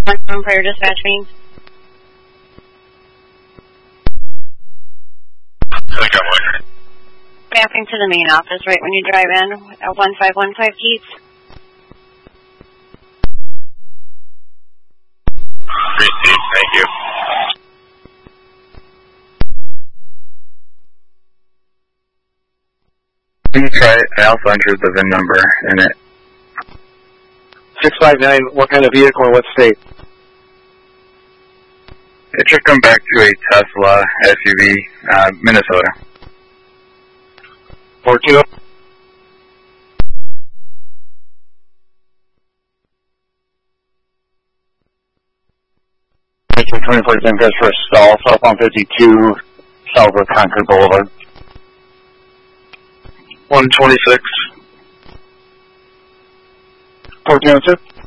Fire dispatch means. I think I'm wondering. Mapping to the main office right when you drive in at 1515 Keats. Received, thank you. Can you try it? I also entered the VIN number in it. 659, what kind of vehicle and what state? It should come back to a Tesla SUV, Minnesota. 42. District 24 is in for a stall, south on 52, south of Concord Boulevard. 126. 1406.